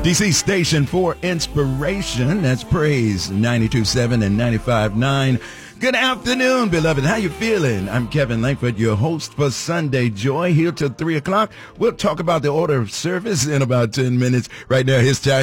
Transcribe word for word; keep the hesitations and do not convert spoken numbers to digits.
D C station for inspiration. That's Praise ninety-two point seven and ninety-five point nine. Good afternoon, beloved. How you feeling? I'm Kevin Langford, your host for Sunday Joy, here till three o'clock. We'll talk about the order of service in about ten minutes. Right now, his time.